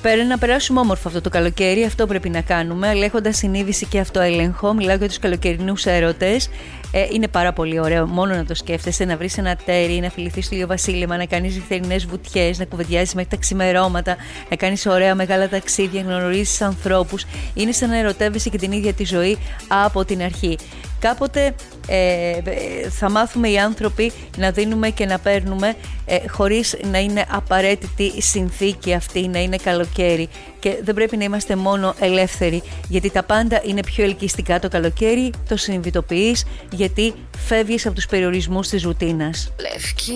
Να περάσουμε όμορφα αυτό το καλοκαίρι, αυτό πρέπει να κάνουμε, αλλά έχοντας συνείδηση και αυτοέλεγχο. Μιλάω για τους καλοκαιρινούς έρωτες. Είναι πάρα πολύ ωραίο μόνο να το σκέφτεσαι, να βρεις ένα τέρι, να φιληθείς στο ηλιοβασίλεμα, να κάνεις νυχτερινές βουτιές, να κουβεντιάζεις μέχρι τα ξημερώματα, να κάνεις ωραία μεγάλα ταξίδια, να γνωρίζεις ανθρώπους. Είναι σαν να ερωτεύεσαι και την ίδια τη ζωή από την αρχή. Κάποτε θα μάθουμε οι άνθρωποι να δίνουμε και να παίρνουμε χωρίς να είναι απαραίτητη η συνθήκη αυτή, να είναι καλοκαίρι. Και δεν πρέπει να είμαστε μόνο ελεύθεροι, γιατί τα πάντα είναι πιο ελκυστικά το καλοκαίρι, το συνειδητοποιείς, γιατί φεύγεις από τους περιορισμούς της ρουτίνας.